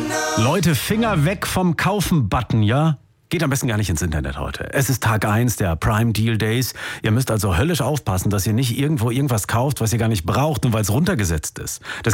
Leute, Finger weg vom Kaufen-Button, ja? Geht am besten gar nicht ins Internet heute. Es ist Tag 1 der Prime Deal Days. Ihr müsst also höllisch aufpassen, dass ihr nicht irgendwo irgendwas kauft, was ihr gar nicht braucht, nur weil es runtergesetzt ist. Das